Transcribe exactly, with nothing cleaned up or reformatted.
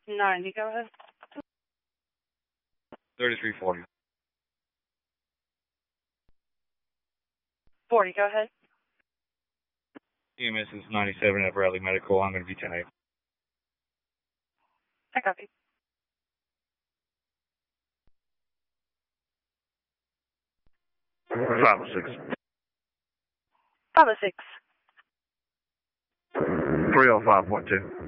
ninety, go ahead. thirty-three forty. forty, go ahead. E M S is ninety-seven at Bradley Medical. I'm going to be ten eight. I copy. five oh six. five oh six. three oh five point two.